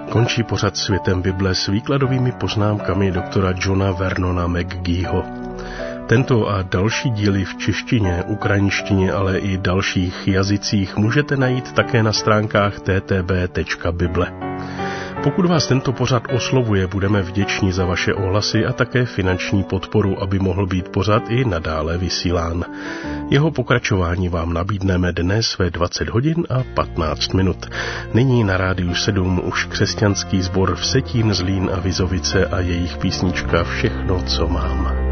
Končí pořad Světem Bible s výkladovými poznámkami doktora Johna Vernona McGeeho. Tento a další díly v češtině, ukrajinštině, ale i dalších jazycích můžete najít také na stránkách ttb.bible. Pokud vás tento pořad oslovuje, budeme vděční za vaše ohlasy a také finanční podporu, aby mohl být pořad i nadále vysílán. Jeho pokračování vám nabídneme dnes ve 20 hodin a 15 minut. Nyní na Rádiu 7 už křesťanský sbor Vsetín, Zlín a Vizovice a jejich písnička Všechno, co mám.